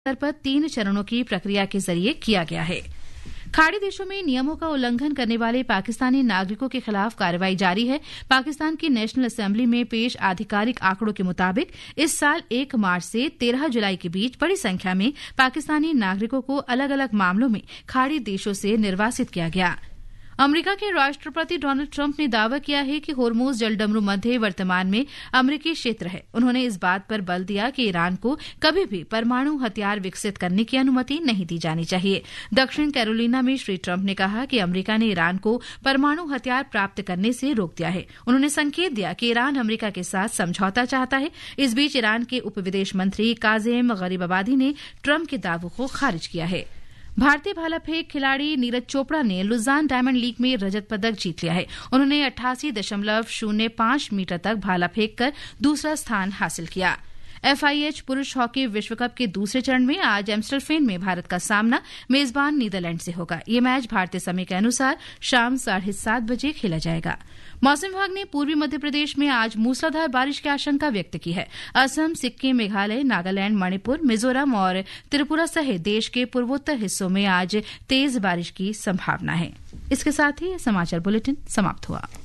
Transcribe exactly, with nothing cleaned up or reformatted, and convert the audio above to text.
स्तर पर तीन चरणों की प्रक्रिया के जरिए किया गया है। खाड़ी देशों में नियमों का उल्लंघन करने वाले पाकिस्तानी नागरिकों के खिलाफ कार्रवाई जारी है। पाकिस्तान की नेशनल असेंबली में पेश आधिकारिक आंकड़ों के मुताबिक इस साल एक मार्च से तेरह जुलाई के बीच बड़ी संख्या में पाकिस्तानी नागरिकों को अलग अलग मामलों में खाड़ी देशों से निर्वासित किया गया। अमेरिका के राष्ट्रपति डोनाल्ड ट्रंप ने दावा किया है कि होर्मुज जलडमरू मध्य वर्तमान में अमेरिकी क्षेत्र है। उन्होंने इस बात पर बल दिया कि ईरान को कभी भी परमाणु हथियार विकसित करने की अनुमति नहीं दी जानी चाहिए। दक्षिण कैरोलिना में श्री ट्रंप ने कहा कि अमेरिका ने ईरान को परमाणु हथियार प्राप्त करने से रोक दिया है। उन्होंने संकेत दिया कि ईरान अमेरिका के साथ समझौता चाहता है। इस बीच ईरान के उप विदेश मंत्री काज़ेम गरीबाबादी ने ट्रंप के दावों को खारिज किया है। भारतीय भाला फेंक खिलाड़ी नीरज चोपड़ा ने लुज़ान डायमंड लीग में रजत पदक जीत लिया है। उन्होंने अट्ठासी दशमलव शून्य पांच मीटर तक भाला फेंक कर दूसरा स्थान हासिल किया। एफआईएच पुरुष हॉकी विश्व कप के दूसरे चरण में आज एम्स्टलफेन में भारत का सामना मेजबान नीदरलैंड से होगा। ये मैच भारतीय समय के अनुसार शाम साढ़े सात बजे खेला जाएगा। मौसम विभाग ने पूर्वी मध्य प्रदेश में आज मूसलाधार बारिश की आशंका व्यक्त की है। असम, सिक्किम, मेघालय, नागालैंड, मणिपुर, मिजोरम और त्रिपुरा सहित देश के पूर्वोत्तर हिस्सों में आज तेज बारिश की संभावना है। इसके साथ ही यह समाचार बुलेटिन समाप्त हुआ।